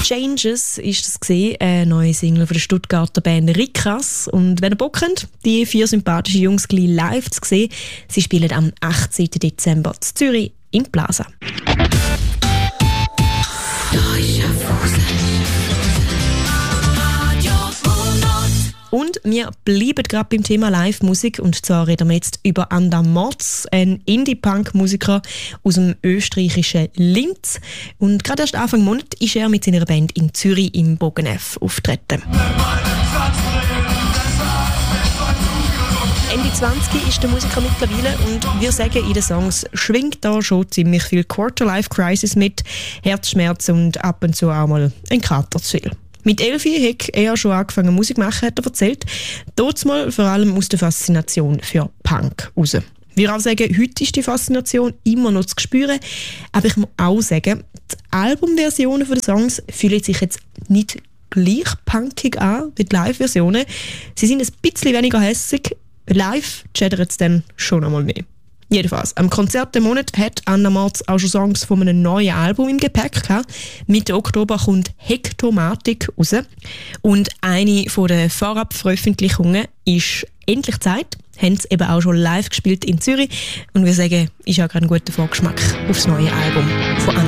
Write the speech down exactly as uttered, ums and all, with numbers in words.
Changes ist das gesehen, eine neue Single von der Stuttgarter Band Rikas. Und wenn ihr Bock habt, die vier sympathischen Jungs gleich live zu sehen, sie spielen am achtzehnten Dezember in Zürich im Plaza. Und wir bleiben gerade beim Thema Live-Musik, und zwar reden wir jetzt über Adam Morz, ein Indie-Punk-Musiker aus dem österreichischen Linz. Und gerade erst Anfang Monat ist er mit seiner Band in Zürich im Bogenef auftreten. Ende zwanzig ist der Musiker mittlerweile, und wir sagen, in den Songs schwingt da schon ziemlich viel Quarter-Life-Crisis mit, Herzschmerzen und ab und zu auch mal ein Kater zu viel. Mit elf hat er schon angefangen Musik zu machen, hat er erzählt. Dort mal vor allem aus der Faszination für Punk raus. Wir auch sagen, heute ist die Faszination immer noch zu spüren. Aber ich muss auch sagen, die Albumversionen der Songs fühlen sich jetzt nicht gleich punkig an wie die Live-Versionen. Sie sind ein bisschen weniger hässig. Live chattert es dann schon einmal mehr. Jedenfalls, am Konzert im Monat hat Adam Morz auch schon Songs von einem neuen Album im Gepäck gehabt. Mitte Oktober kommt Hektomatik raus. Und eine der Vorabveröffentlichungen ist «Endlich Zeit». Haben sie eben auch schon live gespielt in Zürich. Und wir sagen, ist ja gerade ein guter Vorgeschmack aufs neue Album von